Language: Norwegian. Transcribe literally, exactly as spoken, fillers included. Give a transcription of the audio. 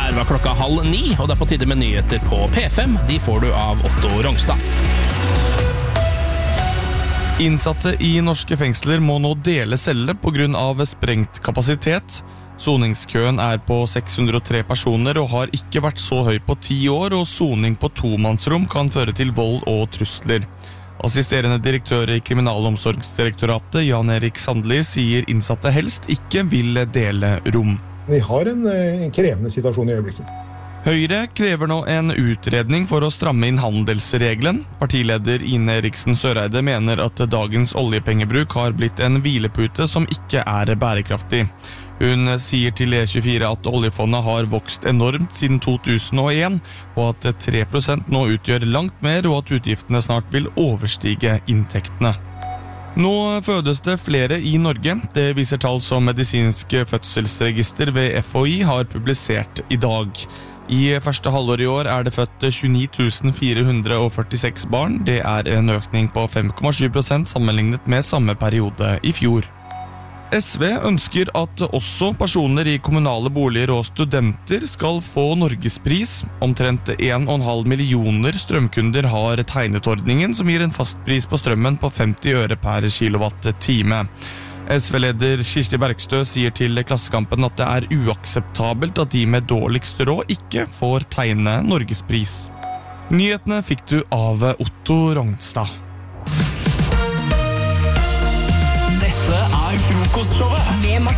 Der var klokka halv ni, og det er på tide med nyheter på P fem. De får du av Otto Rongstad. Innsatte i norske fengsler må nå dele celle på grunn av sprengt kapasitet. Soningskøen er på seks hundre og tre personer og har ikke vært så høy på ti år, og soning på tomannsrom kan føre til vold og trusler. Assisterende direktør i Kriminalomsorgsdirektoratet, Jan Erik Sandli, sier innsatte helst ikke vil dele rom. Vi har en, en krevende situasjon i øyeblikket. Høyre krever nå en utredning for å stramme inn handelsregelen. Partileder Ine Eriksen Søreide mener at dagens oljepengebruk har blitt en hvilepute som ikke er bærekraftig. Hun sier til E tjuefire at oljefondet har vokst enormt siden to tusen og en, og at tre prosent nå utgjør langt mer, og at utgiftene snart vil overstige inntektene. Nå fødes det flere i Norge. Det viser tall som Medisinsk fødselsregister ved F H I har publisert i dag. I første halvår i år er det født tjueni tusen fire hundre og førtiseks barn. Det er en økning på fem komma sju prosent sammenlignet med samme periode i fjor. S V ønsker at også personer i kommunale boliger og studenter skal få Norgespris. Omtrent en komma fem millioner strømkunder har tegnet-ordningen, som gir en fastpris på strømmen på femti øre per kilowatt-time. S V-leder Kirsti Bergstø sier til Klassekampen at det er uakseptabelt at de med dårligst råd ikke får tegne Norgespris. Nyhetene fikk du av Otto Rongstad. Dette er frokostshowet med Martin